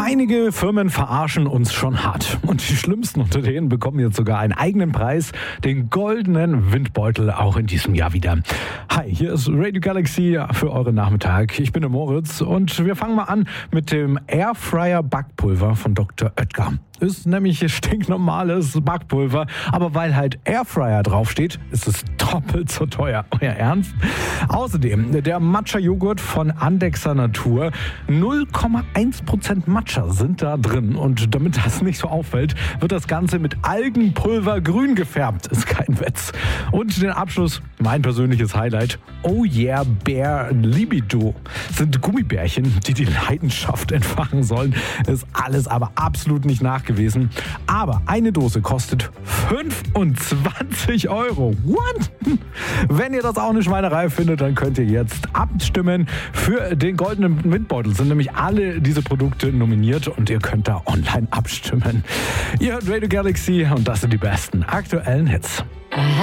Einige Firmen verarschen uns schon hart. Und die schlimmsten unter denen bekommen jetzt sogar einen eigenen Preis, den goldenen Windbeutel, auch in diesem Jahr wieder. Hi, hier ist Radio Galaxy für euren Nachmittag. Ich bin der Moritz und wir fangen mal an mit dem Airfryer Backpulver von Dr. Oetker. Ist nämlich stinknormales Backpulver, aber weil halt Airfryer draufsteht, ist es doppelt so teuer. Euer Ernst? Außerdem der Matcha-Joghurt von Andexer Natur. 0,1% Matcha sind da drin und damit das nicht so auffällt, wird das Ganze mit Algenpulver grün gefärbt. Ist kein Witz. Und den Abschluss, mein persönliches Highlight, Oh Yeah Bear Libido. Sind Gummibärchen, die die Leidenschaft entfachen sollen. Ist alles aber absolut nicht nachgewiesen. Aber eine Dose kostet 25 €. What? Wenn ihr das auch eine Schweinerei findet, dann könnt ihr jetzt abstimmen für den goldenen Windbeutel. Sind nämlich alle diese Produkte nominiert und ihr könnt da online abstimmen. Ihr hört Radio Galaxy und das sind die besten aktuellen Hits.